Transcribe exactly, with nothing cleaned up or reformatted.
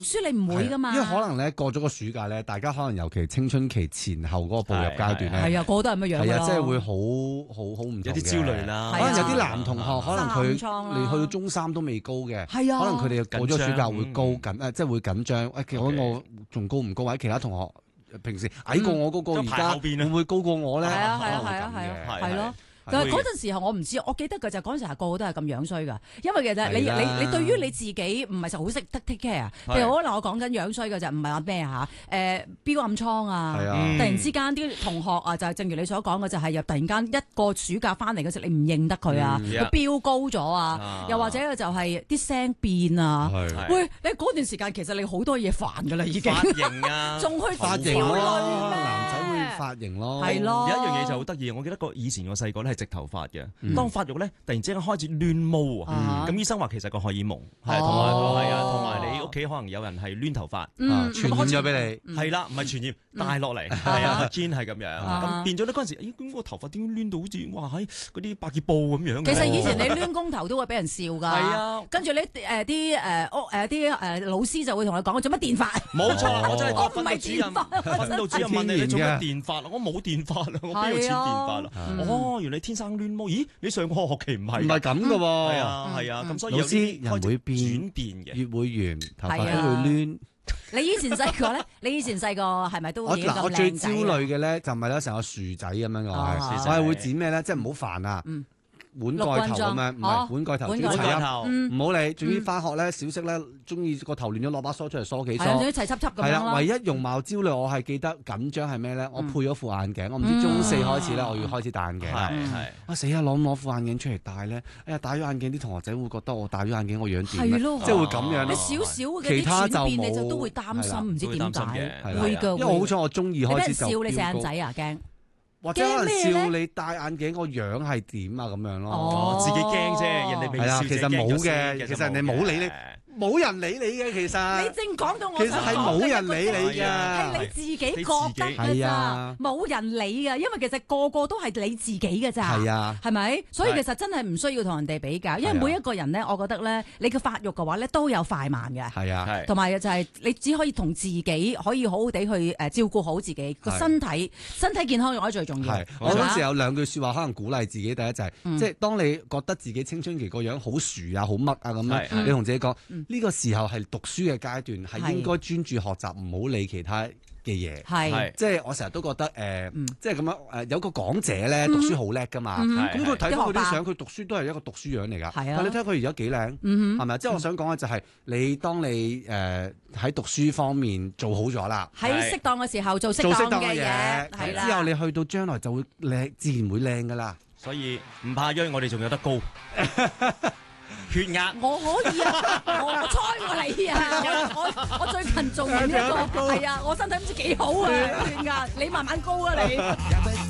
書你唔會噶嘛。 因為可能咧過咗個暑假咧，大家可能尤其青春期前後嗰個步入階段咧， 係啊，個個都係咁樣樣。 係啊，即係會好好好唔有啲焦慮啦。 可能有啲男同學，可能佢你去到中三都未高嘅， 係啊， 可能佢哋過咗暑假會高緊，誒即係會緊張。誒，其實我仲高唔高？或者其他同學平時矮過我嗰個，而家會唔會高過我咧？ 係啊係啊係啊係啊，係咯。但係嗰陣時候我唔知，我記得嘅就係嗰陣時係個個都係咁樣衰㗎，因為其實你你你對於你自己唔係就好識得 take care。譬如可能我講緊樣衰嘅就唔係話咩嚇，誒標暗瘡啊，突然之間啲同學啊就係正如你所講嘅就係又突然間一個暑假翻嚟嗰時你唔認得佢啊，個標高咗啊，又或者就係啲聲變啊，喂你嗰段時間其實你好多嘢煩㗎啦已經， 髮型啊， 仲去髮型咯，男仔會髮型咯， 係咯， 有一樣嘢就好得意，我記得個以前我細個咧係直頭髮嘅，當發育咧突然之間開始亂毛啊，咁醫生話其實個荷爾蒙係同埋係啊，同埋你屋企可能有人係亂頭髮， 傳染咗俾你， 係啦，唔係傳染帶落嚟，係啊，gene 係咁樣，咁變咗咧嗰陣時，咦咁個頭髮點解亂到好似哇喺嗰啲百潔布咁樣？ 其實以前你亂公頭都會俾人笑㗎，係啊，跟住你誒啲誒屋誒啲誒老師就會同你講做乜電髮？ 冇錯，我真係我唔係電髮， 訓導主任問你你做乜電髮？我冇電髮啦，我邊有錢電髮啦？哦，原來天生亂毛，咦？你上個學期唔係唔係咁嘅喎， 係啊係啊，咁所以老師人會變轉變嘅， 越會圓，頭髮都會亂。 你以前細個咧？你以前細個係咪都會嗱，我最焦慮嘅咧就唔係咧成個樹仔咁樣我係，我係會剪咩咧？即係唔好煩啊！碗蓋頭咁樣，唔係碗蓋頭， 碗蓋頭唔好理。總之翻學咧，小息咧，中意個頭亂咗攞把梳出嚟梳幾梳， 係一齊輯輯咁樣咯。 係啦，唯一容貌焦慮，我係記得緊張係咩咧？我配咗副眼鏡，我唔知中四開始咧，我要開始戴眼鏡。 係係， 我死啊！攞唔攞副眼鏡出嚟戴咧？哎呀，戴咗眼鏡啲同學仔會覺得我戴咗眼鏡我樣點咧？ 係咯， 即係會咁樣。 你少少嘅啲轉變，你就都會擔心，唔知點解會㗎。 因為好彩我中意開始就笑你細眼仔啊，驚。 或者可能笑你戴眼鏡個樣係點啊咁樣咯， 哦，自己驚啫，人哋未笑， 其實冇嘅，其實人哋冇理你。冇人理你嘅，其實你正講到我其實係冇人理你嘅， 係你自己覺得㗎咋，冇人理㗎，因為其實個個都係你自己㗎咋，係啊，係咪？所以其實真係唔需要同人哋比較，因為每一個人咧，我覺得咧，你嘅發育嘅話咧都有快慢嘅， 係啊， 同埋就係你只可以同自己可以好好地去誒照顧好自己個身體，身體健康我覺得最重要。 係，我嗰時有兩句説話可能鼓勵自己，第一就係即係當你覺得自己青春期個樣好薯啊、好乜啊咁樣，你同自己講呢個時候係讀書嘅階段，係應該專注學習，唔好理其他嘅嘢。係，即係我成日都覺得誒，即係咁樣誒，有個港姐咧讀書好叻㗎嘛。咁佢睇翻佢啲相，佢讀書都係一個讀書樣嚟㗎。但你睇下佢而家幾靚，係咪？即係我想講嘅就係你當你誒喺讀書方面做好咗啦， 喺適當嘅時候做適當嘅嘢，係啦。 之後你去到將來就會靚，自然會靚㗎啦。 所以唔怕秧，我哋仲有得高。血壓我可以啊，我猜過你啊，我我我最近做完一個係啊，我身體唔知幾好啊，血壓你慢慢高啊你。